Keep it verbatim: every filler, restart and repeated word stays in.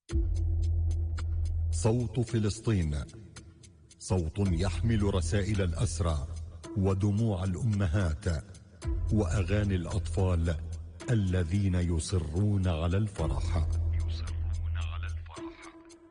صوت فلسطين، صوت يحمل رسائل الأسرى ودموع الأمهات وأغاني الأطفال الذين يصرون على الفرح.